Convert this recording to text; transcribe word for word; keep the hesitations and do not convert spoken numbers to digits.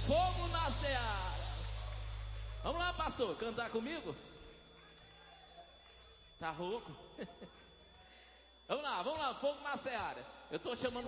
Fogo na Seara. Vamos lá, pastor, cantar comigo? Tá rouco? Vamos lá, vamos lá, Fogo na Seara. Eu tô chamando